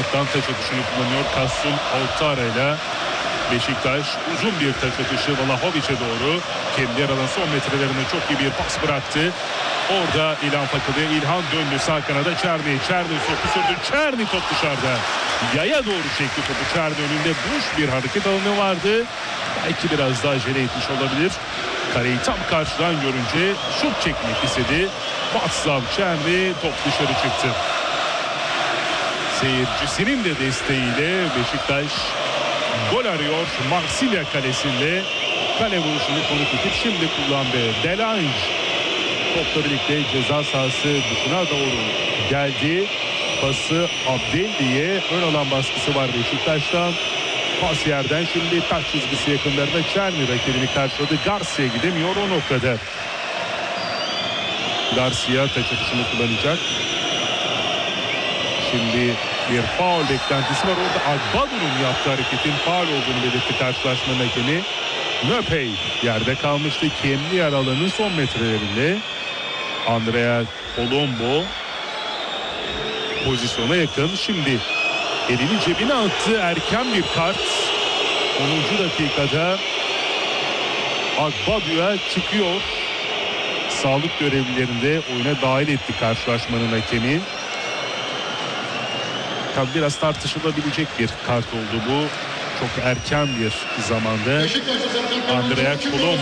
taraftan taç atışını kullanıyor. Kasım Altara ile Beşiktaş uzun bir taç atışı Vlahovic'e doğru. Kendi yer alan son metrelerine çok iyi bir pas bıraktı. Orada İlhan Fakılı, İlhan döndü sağ kanada Çerni topu sürdü. Çerni top dışarıda. Yaya doğru çekti topu. Çerni önünde boş bir hareket alanı vardı. Belki biraz daha acele etmiş olabilir. Kareyi tam karşıdan görünce şut çekmek istedi. Václav Černý top dışarı çıktı. Seyircisinin de desteğiyle Beşiktaş gol arıyor. Marsilya kalesinde kale vuruşunu konuk edip şimdi kullandı. Delange topla birlikte ceza sahası dışına doğru geldi. Pası Abdelli'ye, ön alan baskısı var Beşiktaş'tan. Pas yerden şimdi taç çizgisi yakınlarında Černý rakibini karşıladı. Garcia gidemiyor o noktada. Garcia taç atışını kullanacak. Şimdi bir faul beklentisi var. Orada Agbadu'nun yaptığı hareketin faul olduğunu belirtti karşılaşmanın hakemi. Nöpey yerde kalmıştı. Kendi yer alanının son metrelerinde. Andrea Colombo pozisyona yakın. Şimdi elini cebine attı. Erken bir kart. 10. dakikada Agbadu'ya çıkıyor. Sağlık görevlilerinde oyuna dahil etti karşılaşmanın hakemi. Tabii biraz tartışılabilecek bir kart oldu bu. Çok erken bir zamanda Andrea Colombo